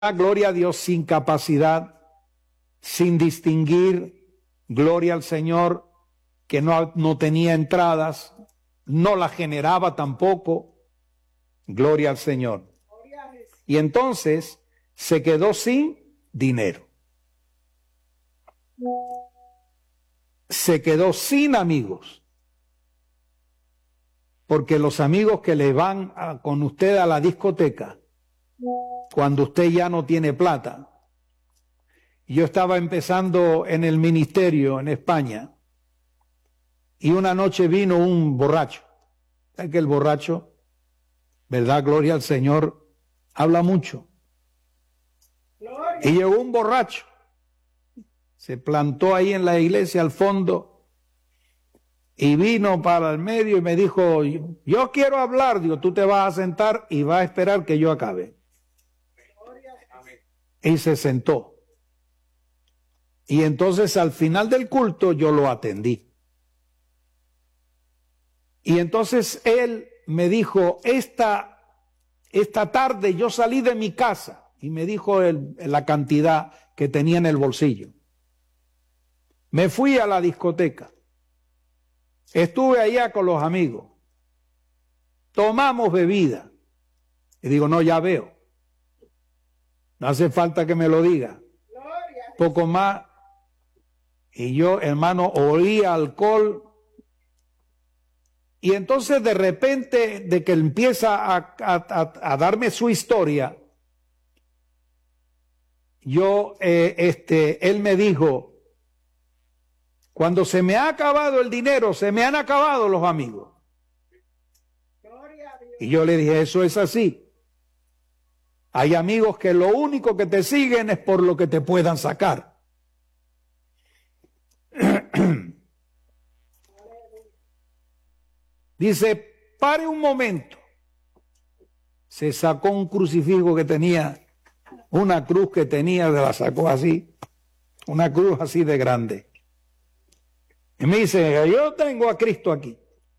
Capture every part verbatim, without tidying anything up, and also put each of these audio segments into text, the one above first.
gloria a Dios, sin capacidad, sin distinguir, gloria al Señor, que no, no tenía entradas, no la generaba tampoco, gloria al Señor. Y entonces se quedó sin dinero. Se quedó sin amigos. Porque los amigos que le van a, con usted a la discoteca, cuando usted ya no tiene plata. Yo estaba empezando en el ministerio en España y una noche vino un borracho. ¿Sabe que el borracho, verdad, gloria al Señor, habla mucho? Gloria. Y llegó un borracho, se plantó ahí en la iglesia al fondo y vino para el medio y me dijo, yo quiero hablar. Digo, tú te vas a sentar y vas a esperar que yo acabe. Y se sentó. Y entonces al final del culto yo lo atendí. Y entonces él me dijo, esta, esta tarde yo salí de mi casa, y me dijo el, la cantidad que tenía en el bolsillo. Me fui a la discoteca. Estuve allá con los amigos. Tomamos bebida. Y digo, no, ya veo. No hace falta que me lo diga. Poco más. Y yo, hermano, olía alcohol. Y entonces de repente, de que empieza a, a, a, a darme su historia, yo, eh, este, él me dijo, cuando se me ha acabado el dinero, se me han acabado los amigos. Y yo le dije, eso es así. Hay amigos que lo único que te siguen es por lo que te puedan sacar. Dice, pare un momento. Se sacó un crucifijo que tenía, una cruz que tenía, se la sacó así, una cruz así de grande. Y me dice, yo tengo a Cristo aquí.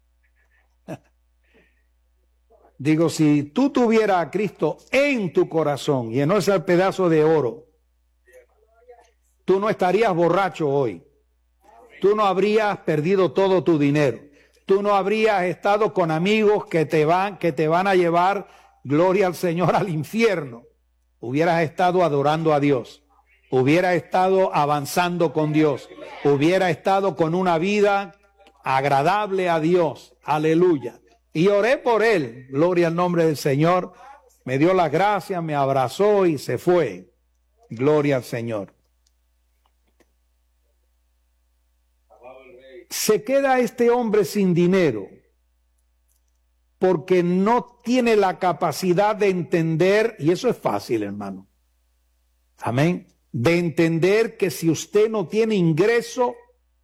Digo, si tú tuvieras a Cristo en tu corazón y no ese pedazo de oro, tú no estarías borracho hoy. Tú no habrías perdido todo tu dinero. Tú no habrías estado con amigos que te van, que te van a llevar, gloria al Señor, al infierno. Hubieras estado adorando a Dios. Hubieras estado avanzando con Dios. Hubieras estado con una vida agradable a Dios. Aleluya. Y oré por él, gloria al nombre del Señor, me dio las gracias, me abrazó y se fue, gloria al Señor. Se queda este hombre sin dinero porque no tiene la capacidad de entender, y eso es fácil, hermano, amén, de entender que si usted no tiene ingreso,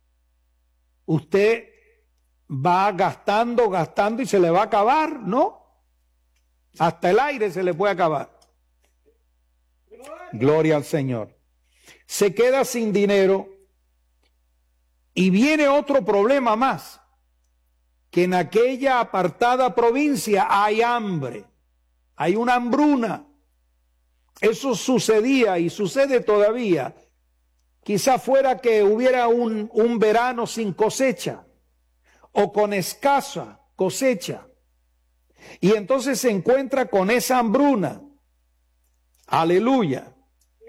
usted va gastando, gastando y se le va a acabar, ¿no? Hasta el aire se le puede acabar. Gloria al Señor. Se queda sin dinero y viene otro problema más, que en aquella apartada provincia hay hambre, hay una hambruna. Eso sucedía y sucede todavía. Quizá fuera que hubiera un, un verano sin cosecha, o con escasa cosecha, y entonces se encuentra con esa hambruna. Aleluya.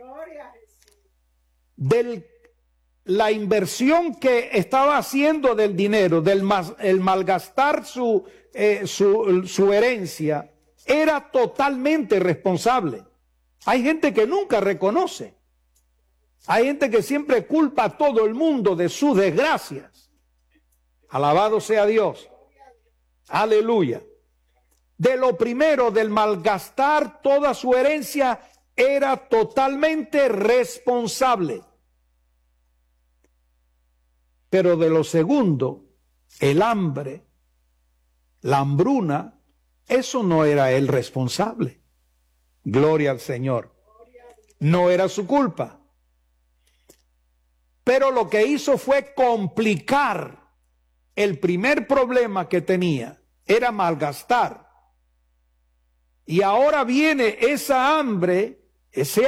De la inversión que estaba haciendo del dinero, del mas, el malgastar su, eh, su, su herencia, era totalmente responsable. Hay gente que nunca reconoce. Hay gente que siempre culpa a todo el mundo de sus desgracias. Alabado sea Dios. Aleluya. De lo primero, del malgastar toda su herencia, era totalmente responsable. Pero de lo segundo, el hambre, la hambruna, eso no era él responsable. Gloria al Señor. No era su culpa. Pero lo que hizo fue complicar. El primer problema que tenía era malgastar. Y ahora viene esa hambre Sea